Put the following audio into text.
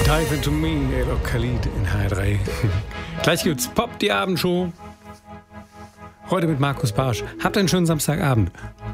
Dive into me, Elo Khalid in H3. Gleich gibt's Pop, die Abendshow. Heute mit Markus Barsch. Habt einen schönen Samstagabend.